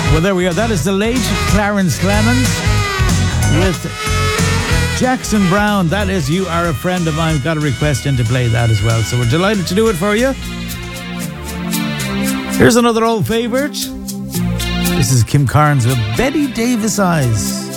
Well, there we are. That is the late Clarence Clemens with Jackson Browne. That is You Are a Friend of Mine. Got a request in to play that as well. So we're delighted to do it for you. Here's another old favourite. This is Kim Carnes with Betty Davis Eyes.